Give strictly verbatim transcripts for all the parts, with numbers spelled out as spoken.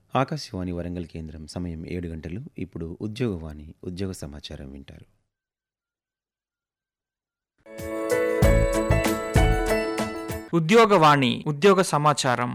ఆకాశవాణి వరంగల్ కేంద్రం సమయం ఏడు గంటలు. ఇప్పుడు ఉద్యోగవాణి ఉద్యోగ సమాచారం వింటారు. ఉద్యోగవాణి ఉద్యోగ సమాచారం.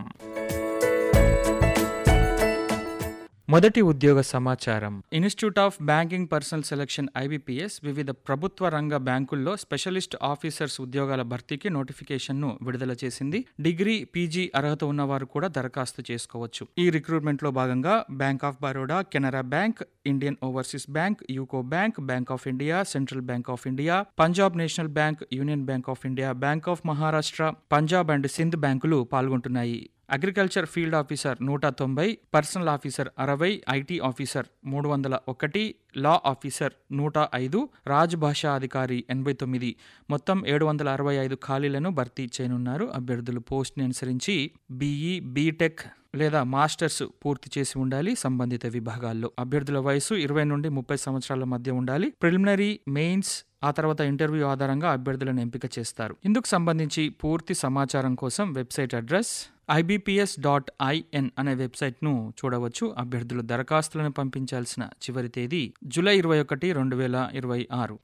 మొదటి ఉద్యోగ సమాచారం. Institute of banking personal selection IBPS వివిధ ప్రభుత్వ రంగ బ్యాంకుల్లో స్పెషలిస్ట్ ఆఫీసర్స్ ఉద్యోగాల భర్తీకి నోటిఫికేషన్ను విడుదల చేసింది. డిగ్రీ, పీజీ అర్హత ఉన్నవారు కూడా దరఖాస్తు చేసుకోవచ్చు. ఈ రిక్రూట్మెంట్లో భాగంగా bank of Baroda, Canara bank, Indian overseas bank, UCO bank, bank of India, central bank of India, Punjab national bank, union bank of India, bank of Maharashtra, Punjab and Sindh బ్యాంకులు పాల్గొంటున్నాయి. అగ్రికల్చర్ ఫీల్డ్ ఆఫీసర్ నూట తొంభై, పర్సనల్ ఆఫీసర్ అరవై, ఐటీ ఆఫీసర్ మూడు వందల ఒకటి, law officer నూట ఐదు, రాజ్ భాషా అధికారి ఎనభై తొమ్మిది, మొత్తం ఏడు వందల అరవై ఐదు ఖాళీలను భర్తీ చేయనున్నారు. అభ్యర్థులు పోస్ట్ని అనుసరించి బీఈ, బీటెక్ లేదా మాస్టర్స్ పూర్తి చేసి ఉండాలి. సంబంధిత విభాగాల్లో అభ్యర్థుల వయసు ఇరవై నుండి ముప్పై సంవత్సరాల మధ్య ఉండాలి. ప్రిలిమినరీ, మెయిన్స్, ఆ తర్వాత ఇంటర్వ్యూ ఆధారంగా అభ్యర్థులను ఎంపిక చేస్తారు. ఇందుకు సంబంధించి పూర్తి సమాచారం కోసం website address IBPS dot IN అనే వెబ్సైట్ను చూడవచ్చు. అభ్యర్థులు దరఖాస్తులను పంపించాల్సిన చివరి తేదీ జూలై ఇరవై ఒకటి రెండు వేల ఇరవై ఆరు.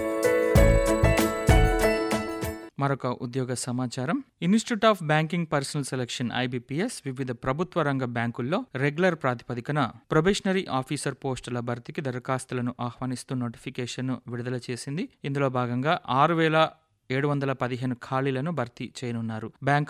మరొక ఉద్యోగ సమాచారం. Institute of banking personal selection IBPS వివిధ ప్రభుత్వ రంగ బ్యాంకుల్లో రెగ్యులర్ ప్రాతిపదికన ప్రొబేషనరీ ఆఫీసర్ పోస్టుల భర్తీకి దరఖాస్తులను ఆహ్వానిస్తూ నోటిఫికేషన్ను విడుదల చేసింది. ఇందులో భాగంగా ఆరు వేల ఏడు వందల పదిహేను ఖాళీలను భర్తీ చేయనున్నారు. బ్యాంక్